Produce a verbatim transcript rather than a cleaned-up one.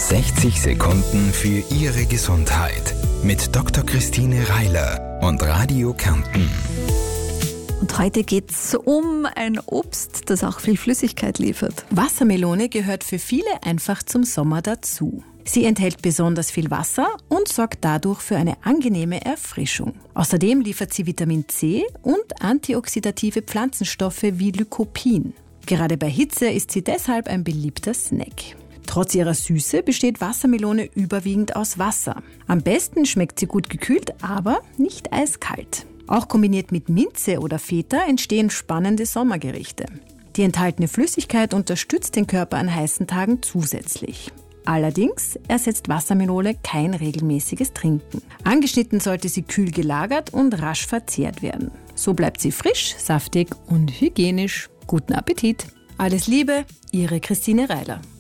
sechzig Sekunden für Ihre Gesundheit mit Doktor Christine Reiler und Radio Kärnten. Und heute geht es um ein Obst, das auch viel Flüssigkeit liefert. Wassermelone gehört für viele einfach zum Sommer dazu. Sie enthält besonders viel Wasser und sorgt dadurch für eine angenehme Erfrischung. Außerdem liefert sie Vitamin C und antioxidative Pflanzenstoffe wie Lycopin. Gerade bei Hitze ist sie deshalb ein beliebter Snack. Trotz ihrer Süße besteht Wassermelone überwiegend aus Wasser. Am besten schmeckt sie gut gekühlt, aber nicht eiskalt. Auch kombiniert mit Minze oder Feta entstehen spannende Sommergerichte. Die enthaltene Flüssigkeit unterstützt den Körper an heißen Tagen zusätzlich. Allerdings ersetzt Wassermelone kein regelmäßiges Trinken. Angeschnitten sollte sie kühl gelagert und rasch verzehrt werden. So bleibt sie frisch, saftig und hygienisch. Guten Appetit! Alles Liebe, Ihre Christine Reiler.